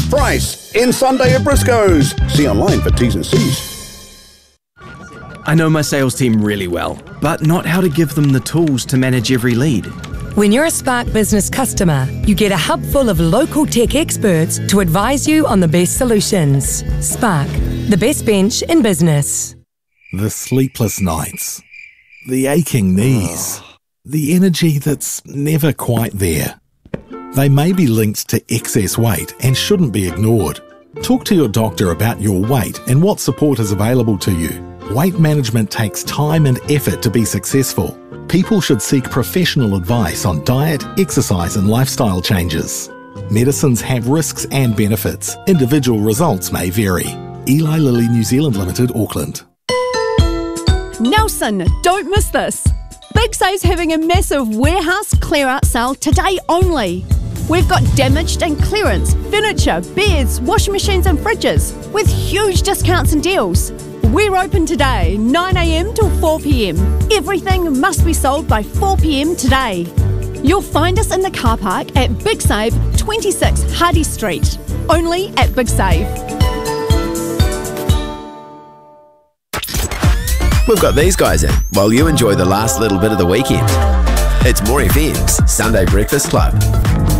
best price in Sunday at Briscoe's. See online for T's and C's. I know my sales team really well, but not how to give them the tools to manage every lead. When you're a Spark Business customer, you get a hub full of local tech experts to advise you on the best solutions. Spark, the best bench in business. The sleepless nights, the aching knees, the energy that's never quite there. They may be linked to excess weight and shouldn't be ignored. Talk to your doctor about your weight and what support is available to you. Weight management takes time and effort to be successful. People should seek professional advice on diet, exercise and lifestyle changes. Medicines have risks and benefits. Individual results may vary. Eli Lilly New Zealand Limited, Auckland. Nelson, don't miss this. Big Save's having a massive warehouse clear-out sale today only. We've got damaged and clearance, furniture, beds, washing machines and fridges with huge discounts and deals. We're open today, 9 a.m. till 4 p.m. Everything must be sold by 4 p.m. today. You'll find us in the car park at Big Save, 26 Hardy Street. Only at Big Save. We've got these guys in while you enjoy the last little bit of the weekend. It's More FM's Sunday Breakfast Club.